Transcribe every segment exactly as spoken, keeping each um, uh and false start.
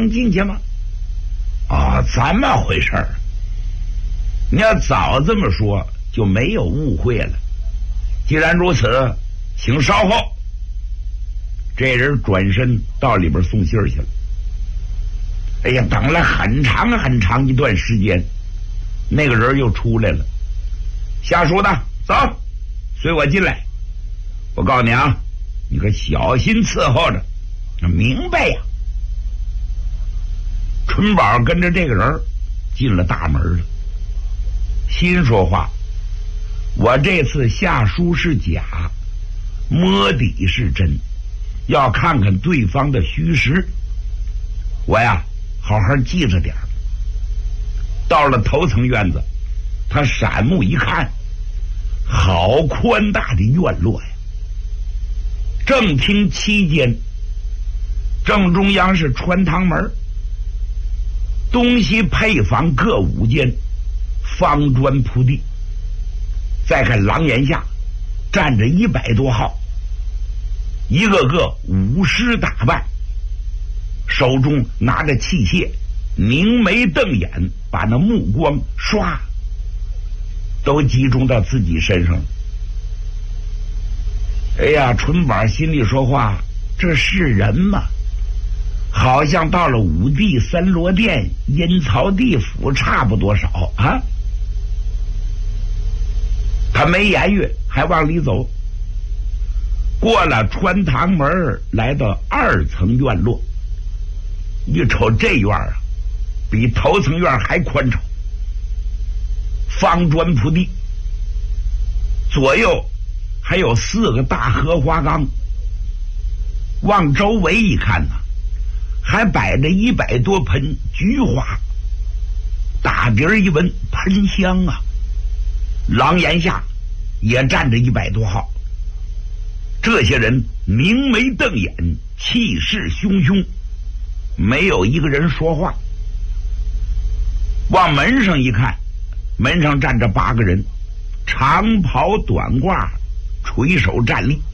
能进去吗？啊，这么回事儿。你要早这么说，就没有误会了。既然如此，请稍后。这人转身到里边送信儿去了。哎呀，等了很长很长一段时间，那个人又出来了。下属的，走，随我进来。我告诉你啊，你可小心伺候着。明白呀。春宝跟着这个人进了大门了，心说话：我这次下书是假，摸底是真，要看看对方的虚实。我呀，好好记着点儿。到了头层院子，他闪目一看，好宽大的院落呀！正厅七间，正中央是穿堂门，东西配房各五间，方砖铺地。再看廊檐下站着一百多号，一个个舞狮打扮，手中拿着器械，凝眉瞪眼，把那目光唰都集中到自己身上。哎呀，春宝心里说话，这是人吗？好像到了五帝三罗殿、阴曹地府差不多少啊！他没言语，还往里走。过了穿堂门，来到二层院落。一瞅这院啊，比头层院还宽敞，方砖铺地，左右还有四个大荷花缸。往周围一看呢，还摆着一百多盆菊花，大鼻儿一闻，喷香啊！廊檐下也站着一百多号，这些人凝眉瞪眼，气势汹汹，没有一个人说话。往门上一看，门上站着八个人，长袍短褂，垂手站立。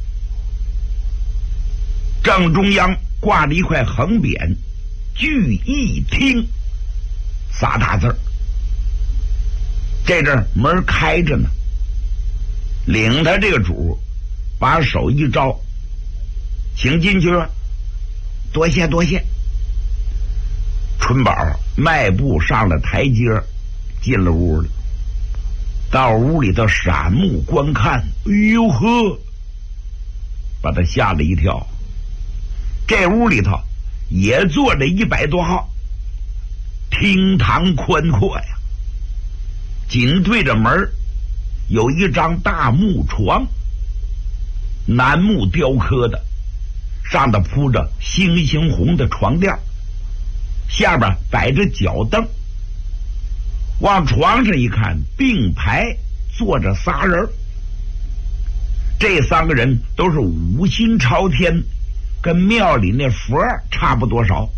正中央挂着一块横匾，聚义厅仨大字儿。这阵儿门开着呢，领他这个主把手一招，请进去吧。多谢多谢。春宝迈步上了台阶，进了屋了。到屋里头闪目观看，哎呦呵，把他吓了一跳。这屋里头也坐着一百多号，厅堂宽阔呀。紧对着门有一张大木床，楠木雕刻的，上头铺着猩猩红的床垫，下边摆着脚凳。往床上一看，并排坐着仨人，这三个人都是五心朝天，跟庙里那佛差不多少。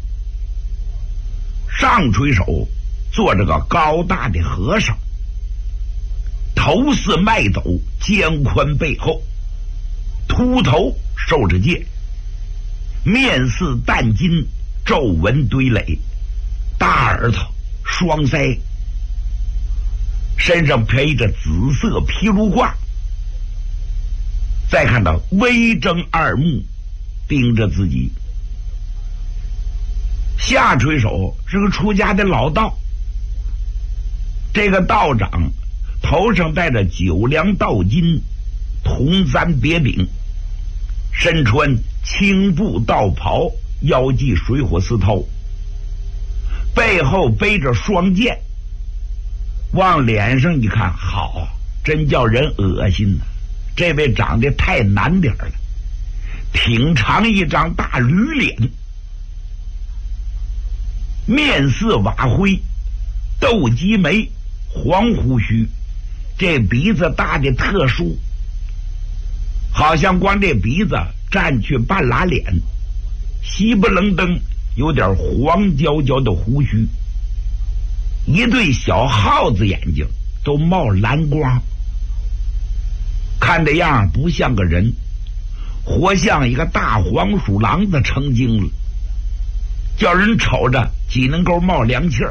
上垂手坐着个高大的和尚，头似麦斗，肩宽背厚，秃头受着戒，面似淡金，皱纹堆垒，大耳朵，双腮，身上披着紫色披炉褂。再看到微睁二目，盯着自己。下垂手是个出家的老道，这个道长头上戴着九梁道巾，铜簪别柄，身穿青布道袍，腰系水火丝绦，背后背着双剑。往脸上一看，好，真叫人恶心呢、啊！这位长得太难点了，挺长一张大驴脸，面似瓦灰，斗鸡眉，黄胡须，这鼻子大的特殊，好像光这鼻子占去半拉脸，稀不楞登，有点黄焦焦的胡须，一对小耗子眼睛都冒蓝光，看这样不像个人，活像一个大黄鼠狼子成精了。 叫人瞅着脊能够冒凉气儿。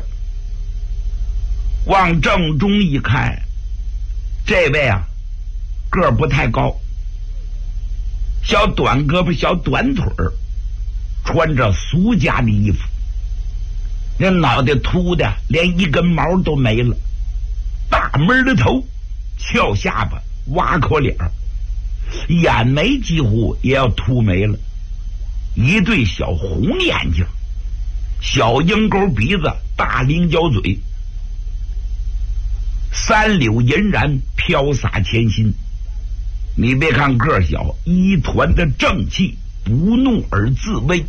往正中一看，这位啊个儿不太高，小短胳膊小短腿儿，穿着俗家的衣服，那脑袋秃的连一根毛都没了，大门的头，翘下巴，挖口脸，眼眉几乎也要秃没了，一对小红眼睛，小鹰钩鼻子，大菱角嘴，三绺银髯飘洒前心。你别看个小，一团的正气，不怒而自威。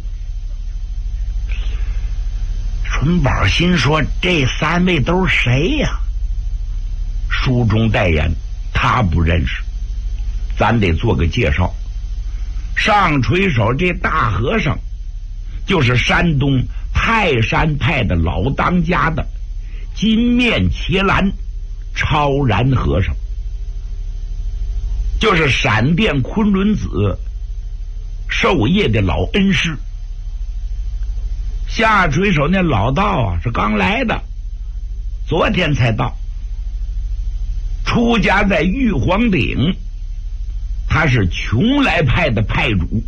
纯宝心说：“这三位都是谁呀？”书中代言，他不认识，咱得做个介绍。上垂手这大和尚，就是山东泰山派的老当家的金面伽蓝超然和尚，就是闪电昆仑子授业的老恩师。下垂手那老道啊是刚来的，昨天才到，出家在玉皇顶，他是邛崃派的派主。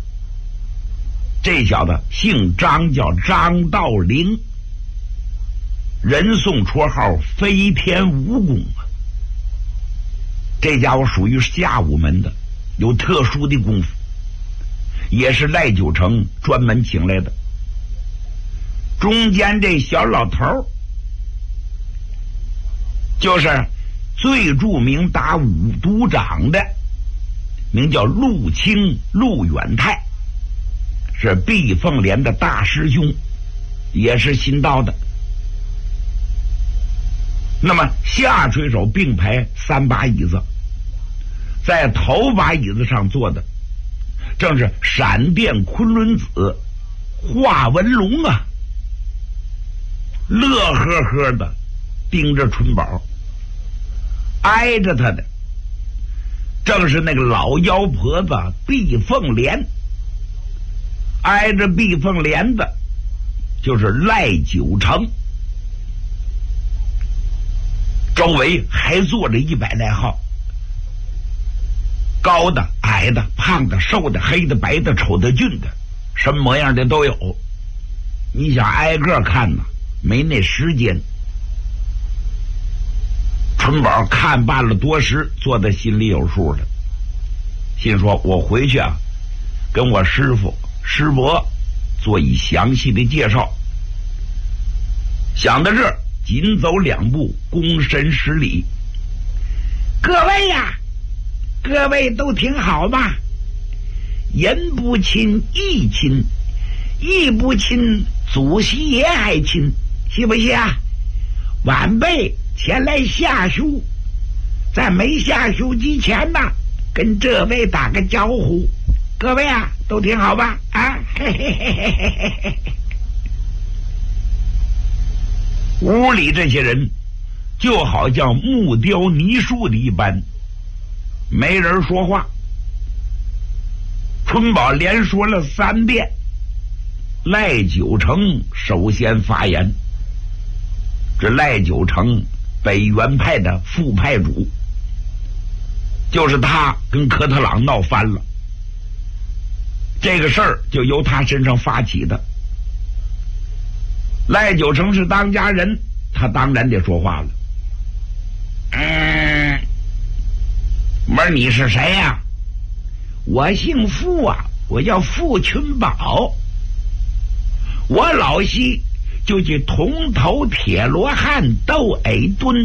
这小子姓张，叫张道陵，人送绰号飞天蜈蚣啊。这家伙属于下武门的，有特殊的功夫，也是赖九成专门请来的。中间这小老头就是最著名打五毒掌的，名叫陆清陆远泰，是碧凤莲的大师兄，也是新到的。那么下垂手并排三把椅子，在头把椅子上坐的正是闪电昆仑子华文龙啊，乐呵呵的盯着春宝。挨着他的正是那个老妖婆子碧凤莲，挨着碧凤莲的就是赖九成，周围还坐着一百来号，高的矮的胖的瘦的黑的白的丑的俊的，什么模样的都有。你想挨个看呢，没那时间。春宝看罢了多时，坐在心里有数了，心说我回去啊跟我师傅师伯做一详细的介绍。想到这儿，紧走两步，躬身施礼：“各位呀，各位都挺好吧？人不亲义亲，义不亲祖师爷还亲，信不信啊？晚辈前来下书，在没下书之前呢，跟这位打个招呼。各位啊，都挺好吧？啊，嘿嘿嘿嘿嘿嘿。”屋里这些人就好像木雕泥塑的一般，没人说话。春宝连说了三遍，赖九成首先发言。这赖九成北元派的副派主，就是他跟科特朗闹翻了，这个事儿就由他身上发起的。赖九成是当家人，他当然得说话了。嗯，妹儿你是谁呀？我姓傅啊，我叫傅群宝。我老西就去铜头铁罗汉斗矮墩。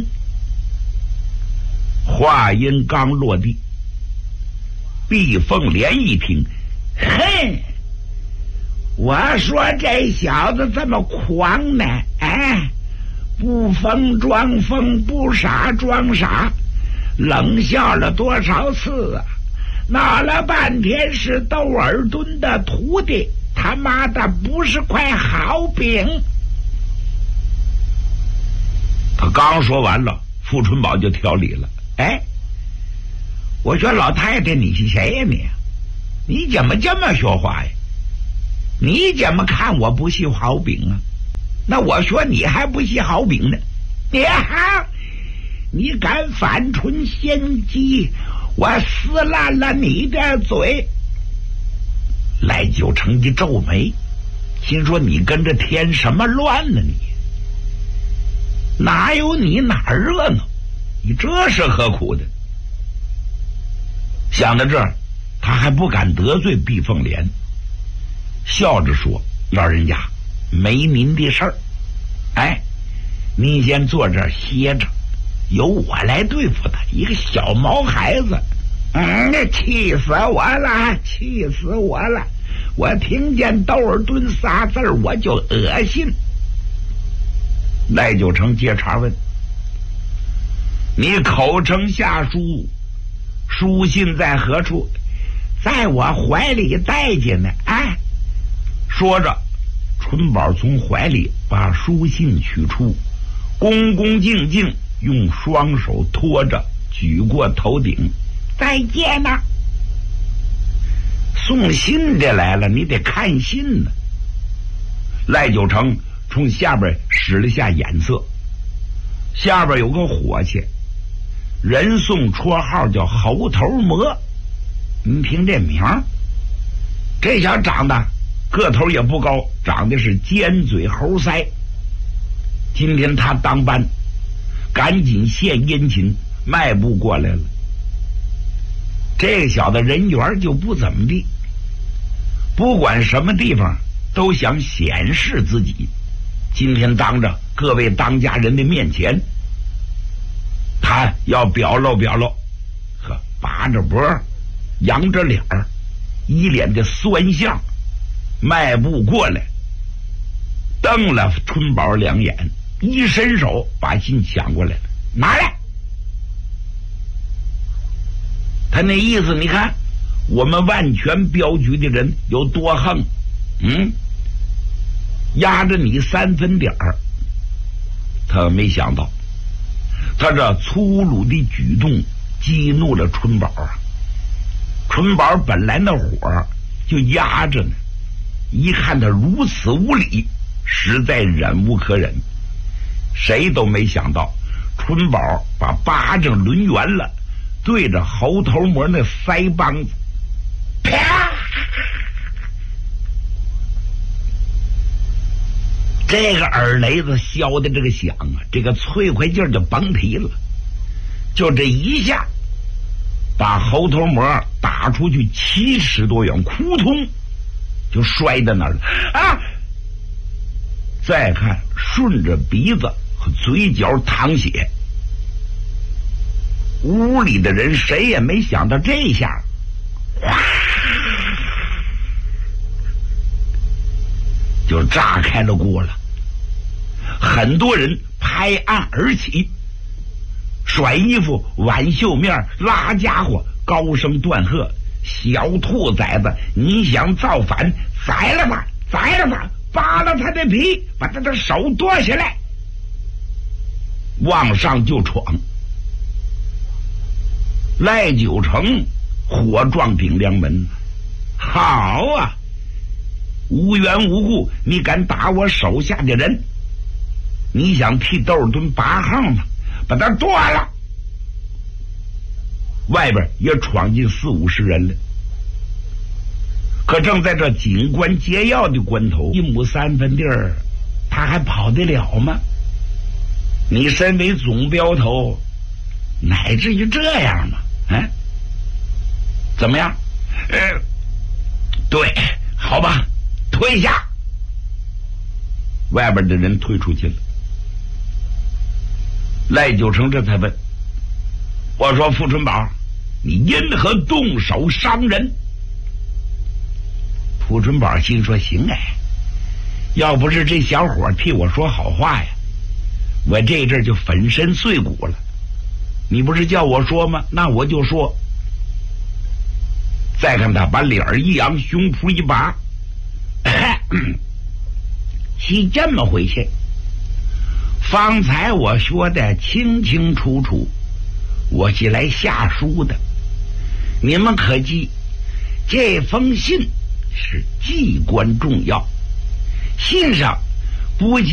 话音刚落地，碧凤莲一听，嘿，我说这小子这么狂呢，哎，不疯装疯，不傻装傻，冷笑了多少次啊！闹了半天是窦尔敦的徒弟，他妈的不是块好饼。他刚说完了，傅春宝就挑理了：“哎，我说老太太你是谁呀你？你怎么这么说话呀？ 你怎么看我不识好兵啊？那我说你还不识好兵呢？你好，你敢反唇相讥，我撕烂了你的嘴！赖九成一皱眉，心说你跟着添什么乱呢？你哪有你哪儿热闹？你这是何苦的？想到这儿，他还不敢得罪毕凤莲，笑着说：“老人家，没您的事儿。哎，您先坐这儿歇着，由我来对付他。一个小毛孩子，嗯，气死我了，气死我了！我听见窦尔敦仨字儿，我就恶心。”赖九成接茬问：“你口称下书，书信在何处？”“在我怀里带着呢。”哎，说着，春宝从怀里把书信取出，恭恭敬敬用双手托着，举过头顶。“再见呐！送信的来了，你得看信呢。”赖九成冲下边使了下眼色，下边有个伙计，人送绰号叫猴头魔。您听这名儿，这小长得个头也不高，长得是尖嘴猴腮。今天他当班，赶紧献殷勤，迈步过来了。这个小子人缘就不怎么地，不管什么地方都想显示自己。今天当着各位当家人的面前，他要表露表露，呵，拔着脖，扬着脸儿，一脸的酸相，迈步过来，瞪了春宝两眼，一伸手把信抢过来了，拿来。他那意思，你看我们万全镖局的人有多横，嗯，压着你三分点儿。他没想到，他这粗鲁的举动激怒了春宝啊。春宝本来那火就压着呢，一看他如此无礼，实在忍无可忍。谁都没想到，春宝把巴掌抡圆了，对着猴头魔那腮帮子，啪！这个耳雷子削的这个响啊，这个脆快劲儿就甭提了。就这一下，把猴头魔打出去七尺多远，扑通就摔在那儿了啊！再看顺着鼻子和嘴角淌血，屋里的人谁也没想到这下，哗，就炸开了锅了。很多人拍案而起，甩衣服、挽袖面、拉家伙，高声断喝：“小兔崽子，你想造反，宰了他，宰了他，扒了他的皮，把他的手剁下来！”往上就闯。赖九成火撞顶梁门，好啊，无缘无故你敢打我手下的人，你想替窦尔敦拔号吗？把他剁了！外边也闯进四五十人了。可正在这紧关节要的关头，一亩三分地儿，他还跑得了吗？你身为总镖头，乃至于这样吗？嗯，怎么样？呃，对，好吧，退下。外边的人退出去了。赖九成这才问：“我说傅春宝，你因何动手伤人？”傅春宝心说：“行哎，要不是这小伙替我说好话呀，我这阵就粉身碎骨了。你不是叫我说吗？那我就说。”再看他把脸儿一扬，胸脯一拔，是这么回事。方才我说的清清楚楚，我是来下书的。你们可记，这封信是至关重要。信上不仅